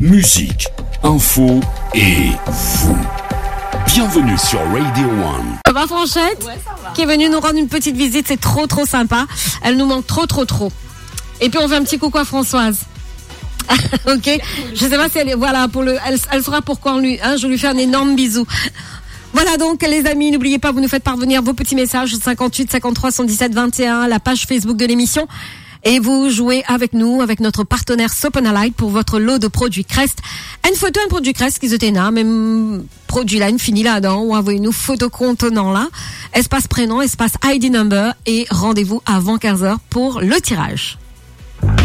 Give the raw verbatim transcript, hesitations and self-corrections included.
musique, info et vous. Bienvenue sur Radio One. Ça va Franchette? Ouais, ça va. Qui est venue nous rendre une petite visite, c'est trop trop sympa. Elle nous manque trop trop trop. Et puis on fait un petit coucou à Françoise. Ok, je sais pas si elle est, voilà, pour le, elle, elle saura pourquoi on lui, hein, je lui fais un énorme bisou. Voilà donc les amis, n'oubliez pas, vous nous faites parvenir vos petits messages cinquante-huit cinquante-trois cent dix-sept vingt et un, la page Facebook de l'émission. Et vous jouez avec nous, avec notre partenaire Soponalite pour votre lot de produits Crest. Une photo, un produit Crest qui était là, même produit là, une fini là-dedans, ou envoyez-nous photo contenant là, espace prénom, espace I D number et rendez-vous avant quinze heures pour le tirage.